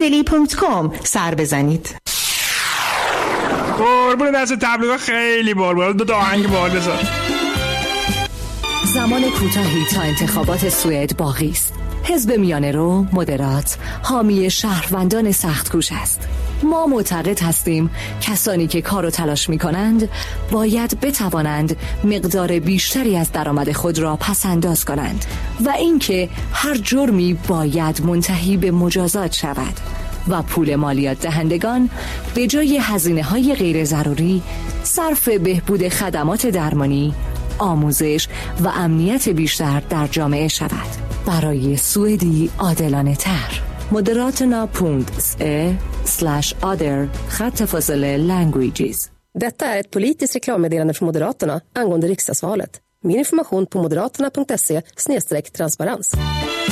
swahili.com سر بزنید. قربون دست تبلیغ خیلی بال دو آهنگ بال بذار. زمان کوتاهی تا انتخابات سوئد باقی است. حزب میانه رو مدرات حامی شهروندان سخت کوش است. ما معتقد هستیم کسانی که کار و تلاش می کنند باید بتوانند مقدار بیشتری از درآمد خود را پس انداز کنند و اینکه هر جرمی باید منتهی به مجازات شود و پول مالیات دهندگان به جای هزینه‌های غیر ضروری صرف بهبود خدمات درمانی، آموزش و امنیت بیشتر در جامعه شود. برای سوئدی عادلانه تر. moderaterna.se/other/languages. Detta är ett politiskt reklammeddelande från Moderaterna angående riksdagsvalet. Mer information på moderaterna.se/transparens.